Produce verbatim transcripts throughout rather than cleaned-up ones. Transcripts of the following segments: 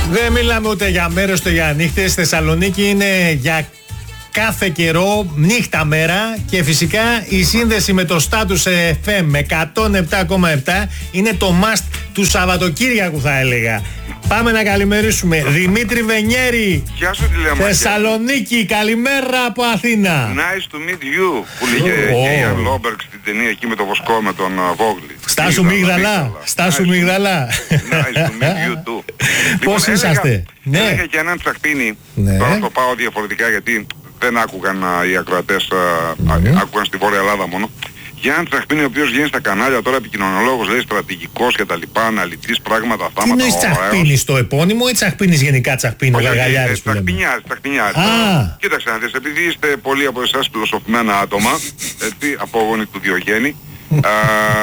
Δεν μιλάμε ούτε για μέρες ούτε για νύχτες. Θεσσαλονίκη είναι για κάθε καιρό, νύχτα μέρα, και φυσικά η σύνδεση με το Status εφ εμ εκατόν επτά κόμμα επτά είναι το must του Σαββατοκύριακου, θα έλεγα. Πάμε να καλημερίσουμε Δημήτρη Βενιέρη. Γεια σου, τηλεομαχία. Θεσσαλονίκη, καλημέρα από Αθήνα. Nice to meet you, που λέγε και η Ιαν Λόμπεργκ στην ταινία εκεί με το βοσκό με τον Βόγλη. Στάσου Μίγδαλα, στάσου Μίγδαλα. Nice to meet you too. Πώς είσαστε? Ναι. Έλεγα και έναν τσαχπίνι, τώρα το πάω διαφορετικά γιατί δεν άκουγαν οι ακροατές, άκουγαν στη Βόρεια Ελλάδα μόνο. Για έναν τσαχπίνι ο οποίος βγαίνει στα κανάλια τώρα, επικοινωνιολόγος, λέει στρατηγικός και τα λοιπά, αναλυτής, πράγματα, θάματα. Τι εννοείς τσαχπίνης στο επώνυμο ή τσαχπίνης γενικά, τσαχπίνο, γαργαλιάρης που λέμε? Τσαχπινιάρης, τσαχπινιάρης. Κοίταξε να δεις, επειδή είστε πολλοί από εσάς φιλοσοφημένα άτομα, έτσι, απόγονοι του Διογέννη, α,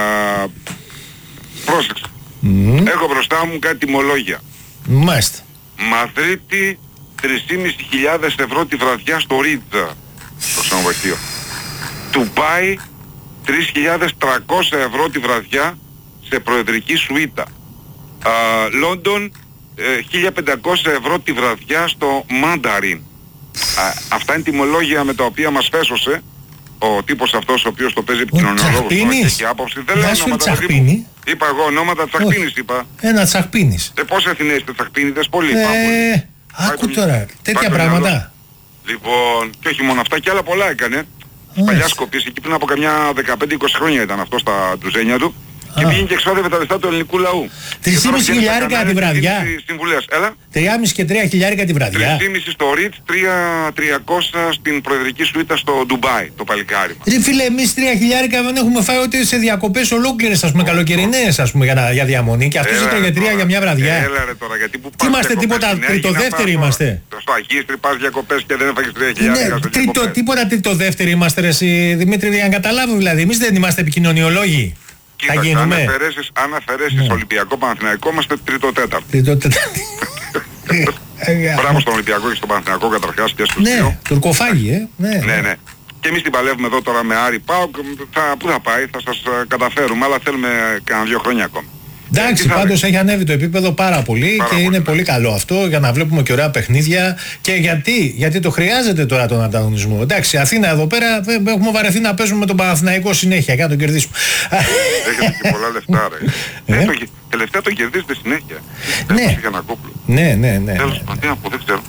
πρόσεξε. Mm. Έχω μπροστά μου κάτι τιμολόγια. Μάλιστα. Μαδρίτη, τρεις χιλιάδες πεντακόσιες ευρώ τη βραδιά στο Ρίτζα, στο ξενοδοχείο. Ντουμπάι, τρεις χιλιάδες τριακόσια ευρώ τη βραδιά σε προεδρική σουίτα. Λόντον, χίλια πεντακόσια ευρώ τη βραδιά στο Μάνταριν. Αυτά είναι τιμολόγια με τα οποία μας φέσωσε ο τύπος αυτός ο οποίος το παίζει επικοινωνιολόγος. Τσαχπίνης. Δεν λέω ονόματα, Τσαχπίνη. Είπα εγώ ονόματα, Τσαχπίνης είπα. Ένα Τσαχπίνης. Ε, πόσοι Αθηναίοι είστε Τσαχπίνηδες? Πολλοί. Ε, άκου τώρα, τέτοια πράγματα. Λοιπόν, και όχι μόνο αυτά, και άλλα πολλά έκανε. Παλιά Σκοπής, εκεί πριν από καμιά δεκαπέντε είκοσι χρόνια ήταν αυτό στα ντουζένια του. Και πήγαινε και εξόδευε τα λεφτά του ελληνικού λαού. τρεις και μισή χιλιάρικα τη βραδιά. τρία και τρία χιλιάρικα τη βραδιά. τρεις και μισή στο Ριτς, τρία χιλιάδες τριακόσια στην προεδρική σουίτα στο Ντουμπάι, το παλικάρι μας. Ρε φίλε, εμείς τρία χιλιάρικα δεν έχουμε φάει ούτε σε διακοπές ολόκληρες, ας πούμε, καλοκαιρινές, ας πούμε, για, για διαμονή. Και αυτός έτρωγε τρία για μια βραδιά. Έλα ρε τώρα, γιατί που τι είμαστε, τίποτα τριτοδεύτεροι είμαστε? Στο Αγίστρι πας διακοπές και δεν έφαγες τρία χιλιάρικα στο διακοπές. Τίποτα τριτοδεύτεροι είμαστε, ρε Δημήτρη, για να καταλάβω δηλαδή. Εμείς δεν είμαστε επικοινωνιολόγοι. Κοίταξε, αν αφαιρέσεις, αν αφαιρέσεις ναι. Ολυμπιακό Παναθηναϊκό, είμαστε τρίτο-τέταρτο. Τρίτο-τέταρτο. Μπράβο στον Ολυμπιακό και στον Παναθηναϊκό καταρχάς και στους ναι, δύο. Ναι, τουρκοφάγοι, ε. Ναι, ναι, ναι. Και εμείς την παλεύουμε εδώ τώρα με Άρη ΠΑΟΚ. Πού θα πάει, θα σας καταφέρουμε, αλλά θέλουμε κανένα δύο χρόνια ακόμα. Εντάξει, πάντως έχει ανέβει το επίπεδο πάρα πολύ πάρα και πολύ, είναι ναι. πολύ καλό αυτό για να βλέπουμε και ωραία παιχνίδια. Και γιατί, γιατί το χρειάζεται τώρα τον ανταγωνισμό. Εντάξει, Αθήνα εδώ πέρα έχουμε βαρεθεί να παίζουμε με τον Παναθηναϊκό συνέχεια και να τον κερδίσουμε. Έχετε και πολλά λεφτά, ρε. Ε? Το, τελευταία τον κερδίζετε συνέχεια. Ναι. Ναι, ναι, ναι. Τέλος πάντων, τι να πω, δεν ξέρω.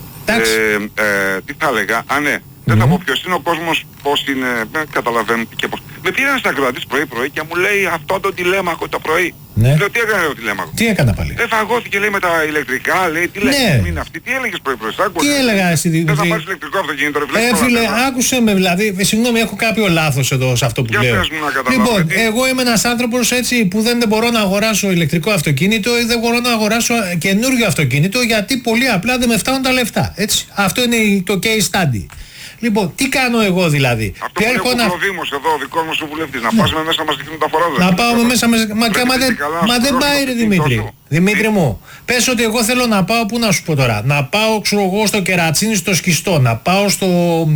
Ε, ε, τι θα έλεγα, α ναι. Δεν mm-hmm. θα πω ποιος είναι ο κόσμος, πώς είναι, ε, καταλαβαίνω και πώς. Με πήρε ένας ακροατής πρωί-πρωί και μου λέει αυτό το τηλέμαχο το πρωί. Ναι. Λέω τι έκανε το τηλέμαχο? Τι έκανα πάλι? Δεν φαγώθηκε λέει με τα ηλεκτρικά, λέει τι λέει, ναι. είναι αυτή, τι έλεγες πρωί-πρωί? Άκουσα. Τι έλεγα εσύ? Δεν θα πάρεις ηλεκτρικό αυτοκίνητο, ρε φίλε. Ε, φίλε, άκουσε με δηλαδή, συγγνώμη, έχω κάποιο λάθος εδώ σε αυτό που για λέω. Πες μου να καταλάβω, λοιπόν, γιατί... εγώ είμαι ένας άνθρωπος έτσι που δεν, δεν μπορώ να αγοράσω ηλεκτρικό αυτοκίνητο ή δεν μπορώ να αγοράσω καινούργιο αυτοκίνητο γιατί πολύ απλά δεν με φτάνουν τα λεφτά. Έτσι. Αυτό είναι το case study. Λοιπόν, τι κάνω εγώ δηλαδή? Αυτό που έχω να... ο Δήμος εδώ, ο δικός μας ο βουλευτής, να πας με μέσα μας δείχνουν τα φοράδια. Να πάω με μέσα, με... μα, μα, δεν, μα δεν πάει ρε Δημήτρη. Δημήτρη μου, πες ότι εγώ θέλω να πάω, πού να σου πω τώρα, να πάω ξέρω εγώ στο Κερατσίνι στο Σκιστό, να πάω στο,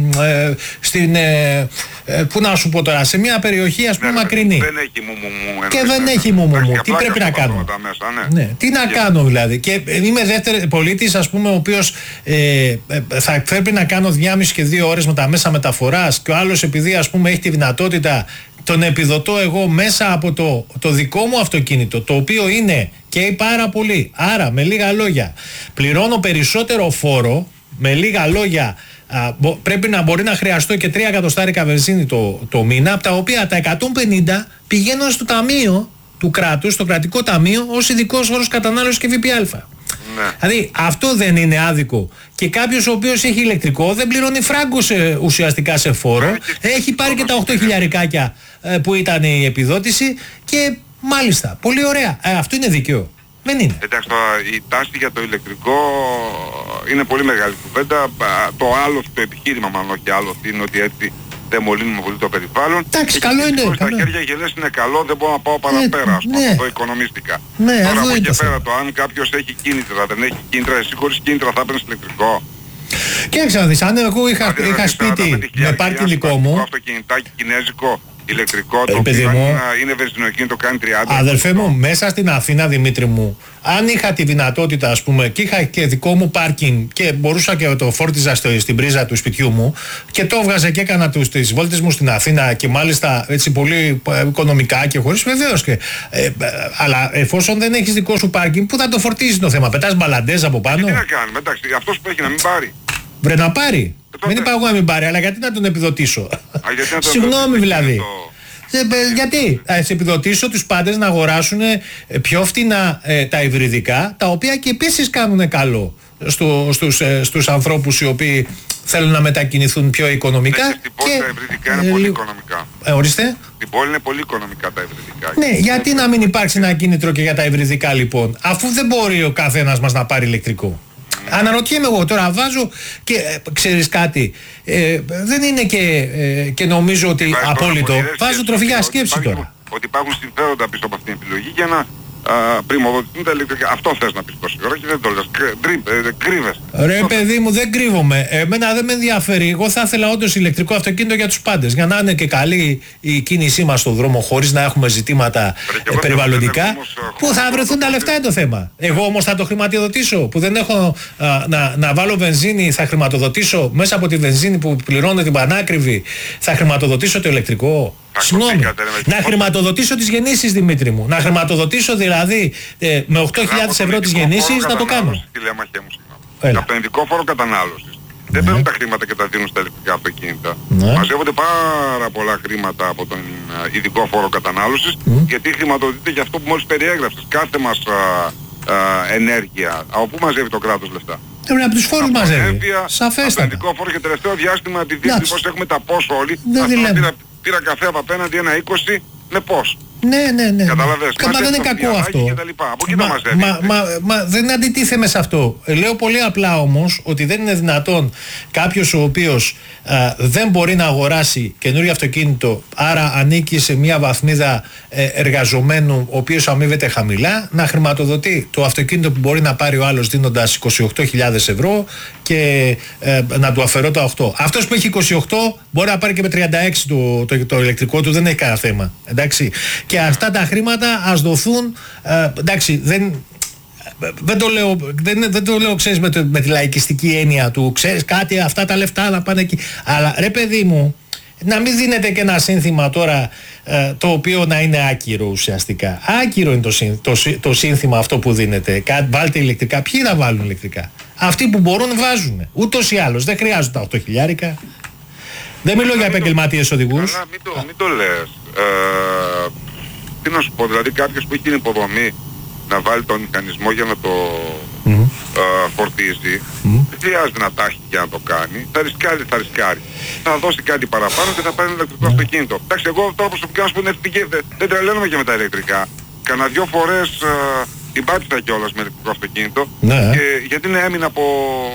ε, στην, ε, ε, πού να σου πω τώρα, σε μια περιοχή ας πούμε ναι, μακρινή. Δεν έχει μου μου μου. Και δεν έχει μου μου μου. Τι πρέπει να κάνω? Μέσα, ναι. Ναι. Τι να και... κάνω δηλαδή? Και είμαι δεύτερη πολίτης ας πούμε ο οποίος ε, θα πρέπει να κάνω δυόμιση και δύο ώρες με τα μέσα μεταφοράς και ο άλλος επειδή ας πούμε έχει τη δυνατότητα τον επιδοτώ εγώ μέσα από το, το δικό μου αυτοκίνητο το οποίο είναι και πάρα πολύ. Άρα με λίγα λόγια πληρώνω περισσότερο φόρο, με λίγα λόγια α, μπο, πρέπει να μπορεί να χρειαστώ και τρία εκατοστάρικα βενζίνη το, το μήνα, από τα οποία τα εκατόν πενήντα πηγαίνουν στο ταμείο του κράτους, στο κρατικό ταμείο ως ειδικός όρος κατανάλωσης και ΦΠΑ. Ναι. Δηλαδή αυτό δεν είναι άδικο? Και κάποιος ο οποίος έχει ηλεκτρικό δεν πληρώνει φράγκο σε, ουσιαστικά σε φόρο, ναι, έχει πάρει και τα οκτώ χιλιαρικάκια ε, που ήταν η επιδότηση και μάλιστα, πολύ ωραία. Ε, αυτό είναι δίκαιο? Δεν είναι. Εντάξει, η τάση για το ηλεκτρικό είναι πολύ μεγάλη κουβέντα. Το άλλο, το επιχείρημα μάλλον όχι άλλο, είναι ότι έτσι δεν μολύνουμε πολύ το περιβάλλον. Εντάξει, καλό είναι. Στα χέρια γελές είναι καλό, δεν μπορώ να πάω παραπέρα, ας πούμε, ναι. το οικονομίστηκα. Ναι, τώρα από εκεί το πέρα το αν κάποιος έχει κίνητρα, δεν έχει κίνητρα, εσύ χωρίς κίνητρα θα έπαιρνες ηλεκτρικό. Και να δεις, αν εγώ είχα, είχα σπίτι με πάρκι υλικό μου. Αυτοκινητάκι κινέζικο ηλεκτρικό, το Ε, οποίο παιδί αν μου. είναι βενζινοκίνητο κάνει τριάντα. Αδελφέ μου, μέσα στην Αθήνα, Δημήτρη μου, αν είχα τη δυνατότητα, ας πούμε, και είχα και δικό μου πάρκινγκ και μπορούσα και το φόρτιζα στο, στην πρίζα του σπιτιού μου και το έβγαζα και έκανα τους, τις βόλτες μου στην Αθήνα και μάλιστα έτσι πολύ ε, οικονομικά και χωρίς, βεβαίως και. Ε, ε, αλλά εφόσον δεν έχεις δικό σου πάρκινγκ, πού θα το φορτίζεις το θέμα, πετάς μπαλαντές από πάνω. Τι να κάνουμε, εντάξει, αυτός που έχει να μην πάρει. Βρε να πάρει. τότε- Δεν είπα εγώ να μην πάρει, αλλά γιατί να τον επιδοτήσω. Α, γιατί να το Συγγνώμη επιδοτήσεις, δηλαδή. το- Ε, ε, γιατί, θα σε επιδοτήσω τους πάντες να αγοράσουν ε, πιο φτηνά ε, τα υβριδικά, τα οποία και επίσης κάνουν καλό στο, στους, ε, στους ανθρώπους οι οποίοι θέλουν να μετακινηθούν πιο οικονομικά. Ναι, και στην πόλη τα υβριδικά είναι ε, πολύ λίγο- οικονομικά. Ε, ορίστε. Στην πόλη είναι πολύ οικονομικά τα υβριδικά. Ναι, γιατί να μην υπάρξει ένα κίνητρο και για τα υβριδικά λοιπόν, αφού δεν μπορεί ο καθένας μας να πάρει ηλεκτρικό. Αναρωτιέμαι εγώ τώρα, βάζω και ε, ξέρεις κάτι, ε, δεν είναι και, ε, και νομίζω ότι Υπάρχει απόλυτο, πάρα πολλές βάζω σκέψεις, τροφή για ότι σκέψη υπάρχουν- τώρα. Ότι υπάρχουν συμφέροντα πίσω από αυτήν την επιλογή για να α, πρημοδοτηθούν τα ηλεκτρικά. Αυτό θες να πεις τόση ώρα και δεν το λες. Κρύ- ντρι- ε, Κρύβεσαι. Ρε Αυτό παιδί μου, δεν κρύβομαι. Εμένα δεν με ενδιαφέρει. Εγώ θα ήθελα όντως ηλεκτρικό αυτοκίνητο για τους πάντες. Για να είναι και καλή η κίνησή μας στον δρόμο χωρίς να έχουμε ζητήματα Ρε, και ε, εγώ περιβαλλοντικά. δεν έχω όμως, ε, Πού θα χρόνο βρεθούν να τα το λεφτά είναι το θέμα. Εγώ όμως θα το χρηματοδοτήσω. Που δεν έχω α, να, να βάλω βενζίνη, θα χρηματοδοτήσω μέσα από τη βενζίνη που πληρώνω την πανάκριβη. Θα χρηματοδοτήσω το ηλεκτρικό. Συγγνώμη. Ακουστήκατε, ρε, με Να τι- χρηματοδοτήσω τις γεννήσεις, Δημήτρη μου. Να χρηματοδοτήσω δηλαδή ε, με οκτώ χιλιάδες ευρώ τις γεννήσεις να το κάνω. Τη λέμαχέ μου, συγγνώμη. Έλα. Από τον ειδικό φόρο κατανάλωσης. Δεν παίρνουν τα χρήματα και τα δίνουν στα ηλεκτρικά αυτοκίνητα. Ναι. Μαζεύονται πάρα πολλά χρήματα από τον α, ειδικό φόρο κατανάλωσης, γιατί χρηματοδοτείται για αυτό που μόλις περιέγραψες. Κάθε μας α, α, ενέργεια. Από πού μαζεύει το κράτος λεφτά? Ε, από τους φόρους Από μαζεύει. ενέργεια, από τον Σαφέστατα. ειδικό φόρο και τελευταίο διάστημα, επειδή Εντάξει. δυστυχώς έχουμε τα πώς όλοι, Δεν ας τη πούμε, λέμε. πήρα, πήρα καφέ από απέναντι ένα είκοσι με πώς. Ναι, ναι, ναι. Καταλαβες. Μα δεν Μαζεύει είναι το κακό πιανάκι αυτό. και τα λοιπά. Από εκεί τα Μα, μαζεύει. μα, μα, μα δεν αντιτίθεμαι σε αυτό. Ε, Λέω πολύ απλά όμως ότι δεν είναι δυνατόν κάποιος ο οποίος α, δεν μπορεί να αγοράσει καινούριο αυτοκίνητο, άρα ανήκει σε μια βαθμίδα ε, εργαζομένου ο οποίος αμείβεται χαμηλά, να χρηματοδοτεί το αυτοκίνητο που μπορεί να πάρει ο άλλος δίνοντας είκοσι οκτώ χιλιάδες ευρώ και ε, να του αφαιρώ τα οκτώ. Αυτός που έχει είκοσι οκτώ μπορεί να πάρει και με τριάντα έξι το, το, το ηλεκτρικό του, δεν έχει κανένα θέμα. Εντάξει. Και αυτά τα χρήματα ας δοθούν, ε, εντάξει, δεν, δεν το λέω, δεν, δεν το λέω ξέρεις, με, το, με τη λαϊκιστική έννοια του, ξέρεις κάτι, αυτά τα λεφτά να πάνε εκεί. Αλλά ρε παιδί μου, να μην δίνεται και ένα σύνθημα τώρα ε, το οποίο να είναι άκυρο ουσιαστικά. Άκυρο είναι το, συν, το, το σύνθημα αυτό που δίνεται. Κα, βάλτε ηλεκτρικά. Ποιοι θα βάλουν ηλεκτρικά? Αυτοί που μπορούν βάζουν. Ούτως ή άλλως δεν χρειάζονται τα οκτώ χιλιάρικα. Δεν μιλώ για επαγγελματίες οδηγούς. Καλά, μην το, μην το λες. Ε, τι να σου πω, δηλαδή κάποιος που έχει την υποδομή να βάλει τον μηχανισμό για να το Mm. ε, φορτίζει, δεν χρειάζεται να τα έχει για να το κάνει. Θα ρισκάρει, θα ρισκάρει. Θα δώσει κάτι παραπάνω και θα πάρει ένα ηλεκτρικό αυτοκίνητο. Εντάξει, εγώ τώρα προσωπικά να σου πω είναι εθνική, δεν, δεν τρελαίνομαι και με τα ηλεκτρικά. Κανα δυο φορές ε, την πάτησα κιόλας με ηλεκτρικό αυτοκίνητο. Ναι. Και, γιατί είναι έμεινα από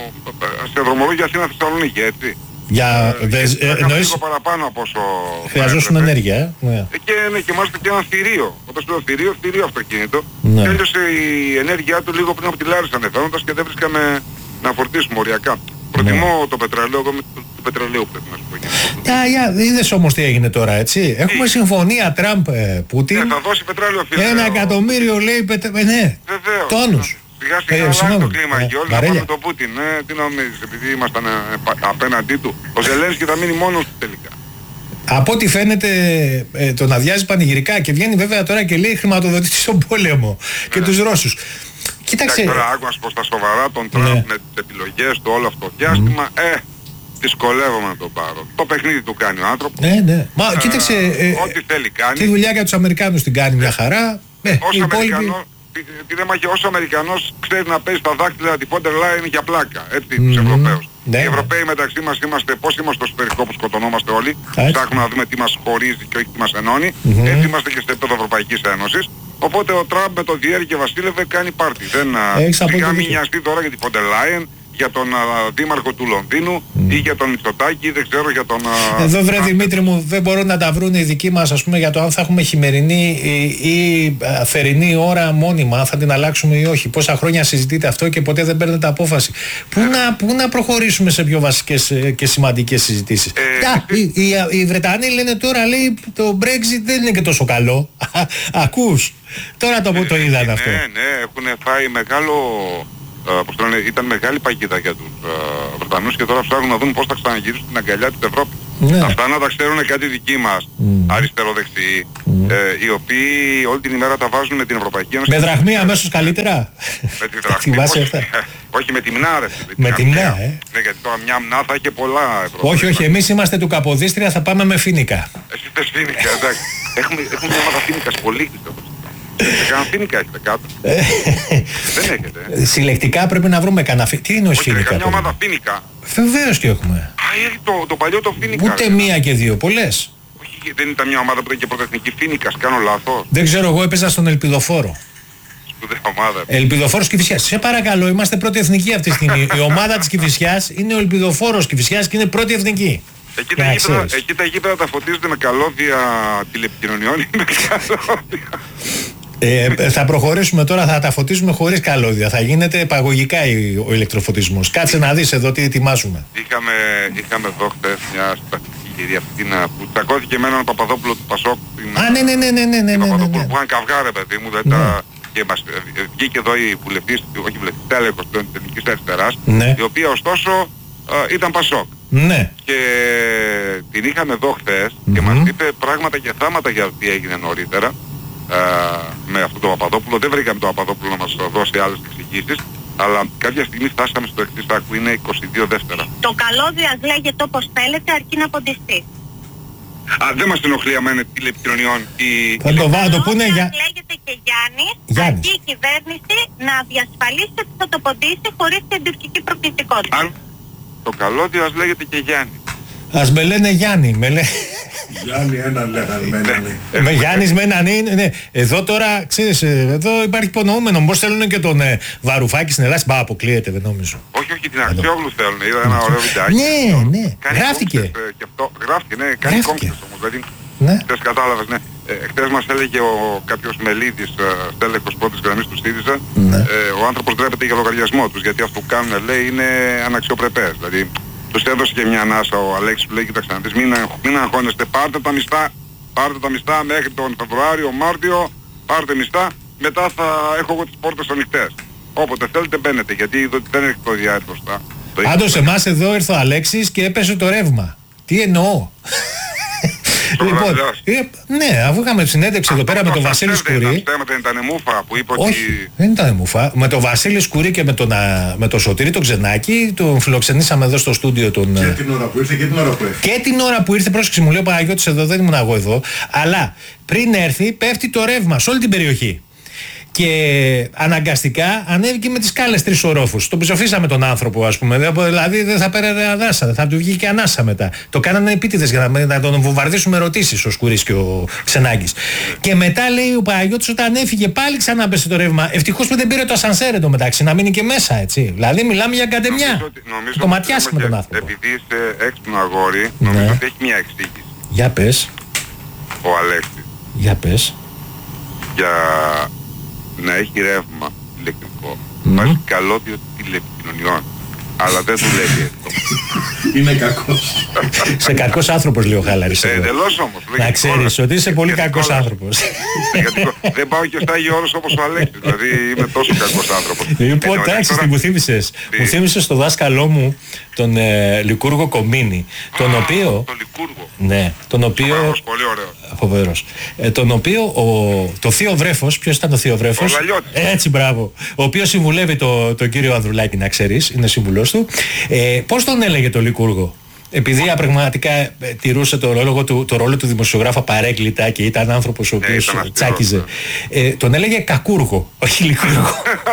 σε δρομολόγια Αθήνα Θεσσαλονίκη, έτσι. Για, Ε, δε, γιατί ε, θα εννοείς, λίγο παραπάνω από όσο θα χρειαζόσουν έπρεπε. ενέργεια. Ε? Ναι. Ε, Και, ναι, και μάλιστα και ένα θηρίο. Όταν σου λέω θηρίο, θηρίο αυτοκίνητο. Ναι. Τέλειωσε η ενέργειά του λίγο πριν από τη Λάρισα ανεβαίνοντας και δεν βρίσκαμε να φορτίσουμε οριακά. Προτιμώ το πετρελαίο, εγώ με το, το πετρελαίο πρέπει να σου πω. Για, για, είδες όμως τι έγινε τώρα, έτσι. Έχουμε Τι? συμφωνία Τραμπ-Πούτιν. Ναι, θα δώσει πετρέλαιο φίλε. Ένα ο- εκατομμύριο λέει πετρε... ε, ναι, Βεβαίως. τόνους. Σιγά σιγά Ε, αλλάζει συγγνώμη. το κλίμα Ε, και όλοι να βαρέλια. πάμε τον Πούτιν. Ε, τι νομίζεις, επειδή ήμασταν ε, πα- απέναντί του. Ο Ζελένσκι θα μείνει μόνος του τελικά. Από ό,τι φαίνεται ε, τον αδειάζει πανηγυρικά και βγαίνει βέβαια τώρα και λέει χρηματοδοτήσει στον πόλεμο και τους Ρώσους. Κοίταξε. Εντάξει, τώρα άκουσα πως τα σοβαρά τον Τραμπ Ναι. με τις επιλογές του όλο αυτό το διάστημα, ε, δυσκολεύομαι να το πάρω. Το παιχνίδι του κάνει ο άνθρωπος. Ναι, ναι. Μα Ε, κοίταξε. ε, ό,τι θέλει κάνει. Τη δουλειά για τους Αμερικάνους την κάνει μια χαρά. Ε, Ως οι υπόλοιποι. Αμερικανός, τι δεν μάχει, ως Αμερικανός ξέρει να παίζει τα δάκτυλα τη Φόντερ Λάιν για πλάκα, έτσι, τους Μμμ. Ευρωπαίους. Ναι, Οι ναι. Ευρωπαίοι μεταξύ μας είμαστε, πώς είμαστε στο εσωτερικό που σκοτωνόμαστε όλοι, Έτσι. ψάχνουμε να δούμε τι μας χωρίζει και όχι τι μας ενώνει, Μμμ. έτσι είμαστε και στο επίπεδο Ευρωπαϊκής Ένωσης. Οπότε ο Τραμπ με το Διέρη και Βασίλευε κάνει πάρτι. Δεν α, Έχεις σιγά απόλυτο μην δίκιο. νοιαστεί τώρα για τη Φόντερ Λάιν, για τον α, δήμαρχο του Λονδίνου mm. ή για τον Μητσοτάκη, δεν ξέρω για τον... Α, Εδώ βρε α, Δημήτρη μου, δεν μπορούν να τα βρουν οι δικοί μας, ας πούμε, για το αν θα έχουμε χειμερινή ή, ή α, θερινή ώρα μόνιμα, αν θα την αλλάξουμε ή όχι. Πόσα χρόνια συζητείτε αυτό και ποτέ δεν παίρνετε απόφαση. Πού, yeah. να, πού να προχωρήσουμε σε πιο βασικές και σημαντικές συζητήσεις. Ε, Α, οι, οι, οι Βρετανοί λένε τώρα, λέει, το Brexit δεν είναι και τόσο καλό. Ακούς. Τώρα το, ε, το είδαν ναι, αυτό. Ναι, ναι, έχουν φάει μεγάλο... Πώς το λένε, ήταν μεγάλη παγίδα για τους uh, Βρετανούς και τώρα ψάχνουν να δουν πώς θα ξαναγυρίσουν την αγκαλιά της Ευρώπης. Ναι. Αυτά να τα ξέρουν κάτι δικοί μας, mm. αριστεροδεξιοί, mm. ε, οι οποίοι όλη την ημέρα τα βάζουν με την Ευρωπαϊκή Ένωση. Με δραχμή αμέσως καλύτερα. Με τη δραχμή, όχι, όχι με τη μνά, ρε. Με τη μνά, ε. Ναι, γιατί τώρα μια μνά θα είχε πολλά ευρωπαϊκά. Όχι, όχι, εμείς είμαστε του Καποδίστρια, θα πάμε με φίνικα. Εσείς είστε φίνικα, εντάξει. Έχουμε, έχουμε μια ομάδα φίνικας πολύ. Κανένα φίνικα έχετε κάτω. Δεν έχετε. Συλλεκτικά πρέπει να βρούμε κανένα φίνικα. Τι είναι ο φίνικα? Καμιά ομάδα φίνικα. Βεβαίως και έχουμε. Α, έχει το, το παλιό το φίνικα. Ούτε μία και δύο, πολλές. Όχι, δεν ήταν μια ομάδα που ήταν και πρωτεθνική φίνικας, κάνω λάθος. Δεν ξέρω, εγώ έπαιζα στον Ελπιδοφόρο. Σπουδαία ομάδα. Ελπιδοφόρος Κηφισιάς. Σε παρακαλώ, είμαστε πρώτη εθνική αυτή τη στιγμή. Η ομάδα της Κηφισιάς είναι ο Ελπιδοφόρος Κηφισιάς και είναι πρώτη εθνική. Εκεί τα, γήπεδα, εκεί τα γήπεδα τα φωτίζονται με καλώδια τηλεπικοινωνιών ή με καλώδια. Ε, θα προχωρήσουμε τώρα, θα τα φωτίζουμε χωρίς καλώδια. Θα γίνεται παγωγικά ο ηλεκτροφωτισμός. Κάτσε να δεις εδώ τι ετοιμάζουμε. Είχαμε, είχαμε εδώ χτες μια συμπαθητική κυρία Αυτίνα που τσακώθηκε με έναν Παπαδόπουλο του Πασόκ. Α, ναι, ναι, ναι, ναι, ναι, ναι, ναι, Παπαδόπουλο ναι. που είχαν καυγάρε, παιδί μου. Δεν ναι. τα... Και μας βγήκε εδώ η βουλευτής, όχι βουλευτής, τέλεχος της Εθνικής Αριστεράς, ναι. η οποία ωστόσο α, ήταν Πασόκ. Ναι. Και την είχαμε εδώ χθες mm-hmm. και μας είπε πράγματα και θάματα για τι έγινε νωρίτερα. Uh, με αυτό το Παπαδόπουλο. Δεν βρήκαμε το Παπαδόπουλο να μας δώσει άλλες εξηγήσεις, αλλά κάποια στιγμή φτάσαμε στο εξής άκου, είναι είκοσι δύο δεύτερα. Το καλώδια λέγεται όπως θέλετε, αρκεί να ποντιστεί. Α, δεν μας ενοχλεί αμένα τηλεπικοινωνιών. Η... Θα το βάλω, το πούνε για... λέγεται και Γιάννης, Γιάννης. αρκεί η κυβέρνηση να διασφαλίσει ότι θα το ποντίσει χωρίς την τουρκική προκλητικότητα. Αν το καλώδιο ας λέγεται και Γιάννη. Ας με λένε Γιάννη, με λένε... Γιάννη έναν λέγανε. Με Γιάννης με έναν είναι, ναι. Εδώ τώρα, ξέρεις, εδώ υπάρχει υπονοούμενο. Πώς θέλουν και τον ε, Βαρουφάκη στην Ελλάδα. Μπα, αποκλείεται, δεν νομίζω. Όχι, όχι, την Αξιόγλου θέλουν. Είδα ένα ωραίο βιντεάκι. Ναι, ναι, γράφτηκε. Και αυτό, γράφτηκε, ναι, κάνει κόμψες όμως. Δηλαδή, ναι. χτες κατάλαβες, ναι. Ε, χτες μας έλεγε ο κάποιος Μελίδης, ε, στέλεχος πρώτης γραμμής του ΣΥΡΙΖΑ, ναι. ε, ο άνθρωπος ντρέπεται για λογαριασμό τους, γιατί αυτό που κάνουν, λέει, είναι αναξιοπρεπές. Δηλαδή, τους έδωσε και μια ανάσα ο Αλέξης που λέει, κοίταξε να δεις, μην, μην αγχώνεστε, πάρτε τα μισθά, πάρτε τα μισθά μέχρι τον Φεβρουάριο, Μάρτιο, πάρτε μισθά, μετά θα έχω εγώ τις πόρτες ανοιχτές. Όποτε θέλετε μπαίνετε, γιατί δεν έχει το διάρκεια μπροστά. Πάντως εμάς εδώ ήρθε ο Αλέξης και έπεσε το ρεύμα. Τι εννοώ? Λοιπόν, ε, ναι, αφού είχαμε συνέντευξη εδώ πέρα με τον Βασίλη Σκουρί. Δεν ήταν μούφα που είπε ότι... Όχι, δεν ήταν μούφα. Με τον Βασίλη Σκουρί και με τον, με τον Σωτήρη τον Ξενάκη, τον φιλοξενήσαμε εδώ στο στούντιο τον... Και την ώρα που ήρθε και την ώρα που έφυγε. Και την ώρα που ήρθε, πρόσεξε, μου λέει ο Παναγιώτης εδώ, δεν ήμουν εγώ εδώ. Αλλά πριν έρθει πέφτει το ρεύμα σε όλη την περιοχή. Και αναγκαστικά ανέβηκε με τις κάλες τρεις ορόφους. Τον ψοφήσαμε τον άνθρωπο, ας πούμε. Δηλαδή δεν θα πέρανε ανάσα, θα του βγει και ανάσα μετά. Το κάνανε επίτηδες για να, να τον βομβαρδίσουν με ερωτήσεις ο Σκουρής και ο Ξενάκης. Και μετά λέει ο Παναγιώτης όταν έφυγε πάλι ξανά πέσε το ρεύμα. Ευτυχώς που δεν πήρε το ασανσέρ εντωμεταξύ να μείνει και μέσα, έτσι. Δηλαδή μιλάμε για καντεμιά. Το ματιάσαμε τον άνθρωπο. Επειδή είσαι έξυπνο αγόρι, νομίζω ναι. ότι έχει μια εξήγηση. Για πες. Ο Αλέξης. Για πες. Για να έχει ρεύμα ηλεκτρικό, mm-hmm. βάζει καλώδιο τηλεπικοινωνιών. Αλλά δεν δουλεύει αυτό. Είναι κακός. Σε κακός άνθρωπος λέει ο Χάλαρης. Ε, εντελώς όμως. Να ξέρεις ότι είσαι πολύ κακός άνθρωπος. Γιατί δεν πάω και στα Άγιο Όρος όπως ο Αλέξης. Δηλαδή είμαι τόσο κακός άνθρωπος. Λοιπόν, εντάξει, τι μου θύμισες. Μου θύμισες το δάσκαλό μου, τον ε, Λικούργο Κομίνη, τον Α, οποίο... τον Λικούργο. Ναι, τον οποίο... Φοβερός, πολύ ωραίος. Φοβερός. Ε, τον οποίο ο, το θείο βρέφος, ποιος ήταν το θείο βρέφος? Ο Λαλιώτης. Έτσι, μπράβο. Ο οποίος συμβουλεύει τον το κύριο Ανδρουλάκη, να ξέρεις, είναι σύμβουλός του. Ε, πώς τον έλεγε το Λικούργο? Επειδή πραγματικά ε, τηρούσε το ρόλο, του, το ρόλο του δημοσιογράφα παρέκλητα και ήταν άνθρωπος ο οποίος ναι, τσάκιζε. Ε, τον έλεγε Κακούργο, όχι Λικούργο.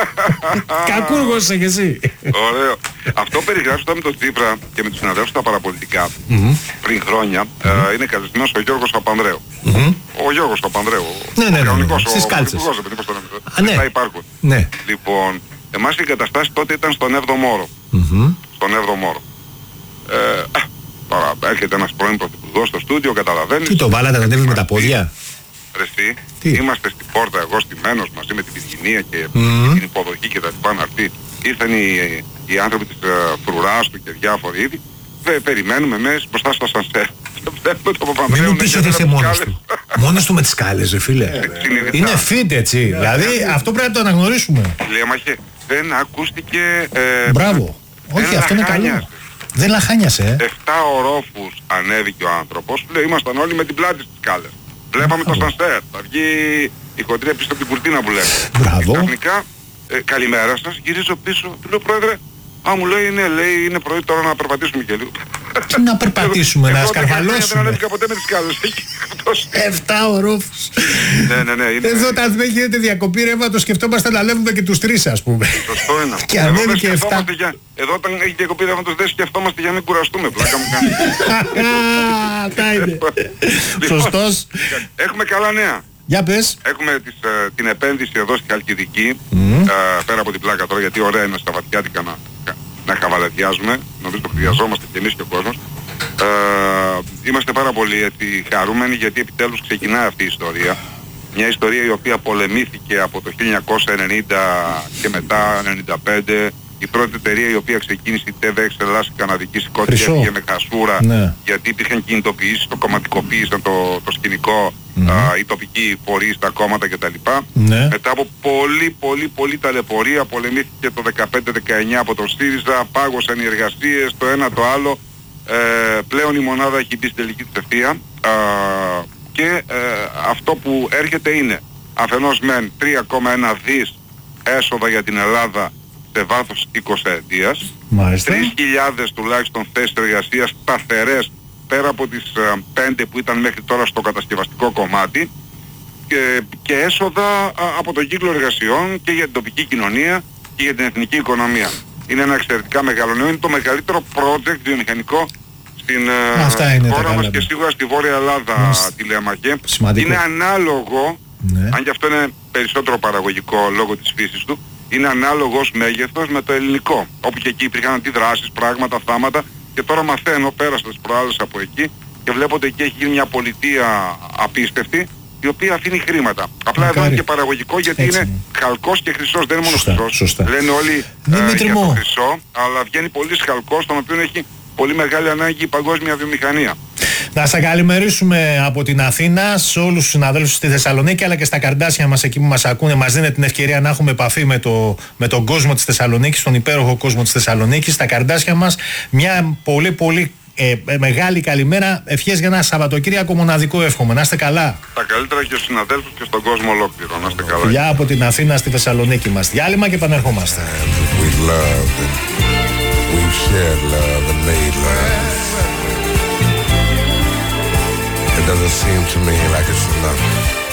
Κακούργος είσαι και εσύ. Ωραίο. Αυτό περιγράφει με τον Τσίπρα και με τους συναδέλφους στα παραπολιτικά mm-hmm. πριν χρόνια. Mm-hmm. Ε, είναι καλεσμένος ο Γιώργος Παπανδρέου. Mm-hmm. Ο Γιώργος Παπανδρέου. Ναι, ναι, ναι, ναι, ναι. Ο Στις κάλτσες. ναι. υπάρχουν. Ναι. Λοιπόν, Εμάς οι εγκαταστάσεις τότε ήταν στον έβδομο όρο. Mm-hmm. Στον έβδομο όρο. Ε, τώρα έρχεται ένας πρώην πρωθυπουργός στο στούντιο, καταλαβαίνεις. Τι το βάλατε να ανέβει με τα πόδια? Ρε εσύ, είμαστε στην πόρτα, εγώ στημένος μαζί με την Πυργινία και Mm. την υποδοχή και τα λοιπά να έρθει. Ήρθαν οι, οι άνθρωποι της uh, φρουράς του και διάφοροι είδη. Δε, περιμένουμε εμείς μπροστά στο σανσέρ. Μην μου πεις ότι είσαι μόνος του. Μόνος του με τις σκάλες, ρε φίλε. Είναι fit έτσι. Δηλαδή αυτό πρέπει να το αναγνωρίσουμε. Λέμαχε, δεν ακούστηκε... Ε, Μπράβο. Όχι, αυτό είναι καλό. Δεν λαχάνιασε, ε. Εφτά ορόφους ανέβηκε ο άνθρωπος. Λέει, ήμασταν όλοι με την πλάτη στις σκάλες. Βλέπαμε το σανσέρ. Θα βγει η χοντρία πίσω από την κουρτίνα που λέμε. Μπράβο. Ξαφνικά, ε, καλημέρα σας, γυρίζω πίσω. Του λέω, πρόεδρε, α, μου λέει, ναι, λέει, είναι πρωί τώρα να περπατήσουμε και λίγο. Τι να περπατήσουμε, να σκαρφαλώσουμε. Δεν ανέβηκα ποτέ με τις σκάλες. Εφτά ορόφους. Ναι, ναι, ναι. Είναι... Εδώ όταν δεν γίνεται διακοπή ρεύμα το σκεφτόμαστε να ανέβουμε και τους τρεις, ας πούμε. Σωστό είναι. Και ανέβει και εφτά. Για... Εδώ όταν έχει διακοπή ρεύμα δεν σκεφτόμαστε για να μην κουραστούμε. Πλάκα μου κάνει. Τα είναι. Σωστός. Έχουμε καλά νέα. Για πες. Έχουμε τις, ε, την επένδυση εδώ στη Χαλκιδική, mm. ε, πέρα από την πλάκα τώρα, γιατί ωραία είναι στα βαθιάτικα να, να χαβαλαδιάζουμε, νομίζω το χρειαζόμαστε και εμείς και ο κόσμος. Ε, είμαστε πάρα πολύ έτσι, χαρούμενοι γιατί επιτέλους ξεκινάει αυτή η ιστορία. Μια ιστορία η οποία πολεμήθηκε από το χίλια εννιακόσια ενενήντα και μετά ενενήντα πέντε. Η πρώτη εταιρεία η οποία ξεκίνησε η ΤΕΒΕ Ελλάς, η καναδική σηκώθηκε, έφυγε με χασούρα, ναι. Γιατί υπήρχαν κινητοποιήσεις, το κομματικοποίησαν το, το σκηνικό, mm. α, οι τοπικοί φορείς, τα κόμματα κτλ. Ναι. Μετά από πολύ πολύ πολύ ταλαιπωρία πολεμήθηκε το δεκαπέντε δεκαεννιά από τον ΣΥΡΙΖΑ, πάγωσαν οι εργασίες, το ένα το άλλο. Ε, πλέον η μονάδα έχει μπει στην τελική της ευθεία α, και ε, αυτό που έρχεται είναι αφενός μεν τρία κόμμα ένα δις έσοδα για την Ελλάδα σε βάθος εικοσαετίας, τρεις χιλιάδες τουλάχιστον θέσεις εργασίας σταθερές πέρα από τις uh, πέντε που ήταν μέχρι τώρα στο κατασκευαστικό κομμάτι και, και έσοδα uh, από τον κύκλο εργασιών και για την τοπική κοινωνία και για την εθνική οικονομία. Είναι ένα εξαιρετικά μεγάλο νέο, είναι το μεγαλύτερο project βιομηχανικό στην uh, χώρα μας και σίγουρα στη Βόρεια Ελλάδα, τη Λέμαχε. Είναι ανάλογο, ναι. Αν και αυτό είναι περισσότερο παραγωγικό λόγω της φύσης του, είναι ανάλογος μέγεθος με το ελληνικό. Όπου και εκεί υπήρχαν αντιδράσεις, πράγματα, θάματα και τώρα μαθαίνω, πέρασα τις προάλλες από εκεί και βλέπω ότι εκεί έχει γίνει μια πολιτεία απίστευτη η οποία αφήνει χρήματα. Απλά Μακάρι. Εδώ είναι και παραγωγικό γιατί έτσι είναι χαλκός και χρυσός, δεν είναι μόνο σωστά, χρυσός. Σωστά. Λένε όλοι ε, για το χρυσό, αλλά βγαίνει πολύ χαλκός, τον οποίο έχει πολύ μεγάλη ανάγκη η παγκόσμια βιομηχανία. Να σας καλημερίσουμε από την Αθήνα σε όλους τους συναδέλφους στη Θεσσαλονίκη αλλά και στα καρδάσια μας εκεί που μας ακούνε. Μας δίνετε την ευκαιρία να έχουμε επαφή με, το, με τον κόσμο της Θεσσαλονίκης, τον υπέροχο κόσμο της Θεσσαλονίκης. Στα καρδάσια μας μια πολύ πολύ ε, μεγάλη καλημέρα. Ευχές για ένα Σαββατοκύριακο μοναδικό εύχομαι. Να είστε καλά. Τα καλύτερα και στους συναδέλφους και στον κόσμο ολόκληρο. Να είστε καλά. Φιλιά από την Αθήνα στη Θεσσαλονίκη μας. Διάλειμμα και επανερχόμαστε. It doesn't seem to me like it's enough.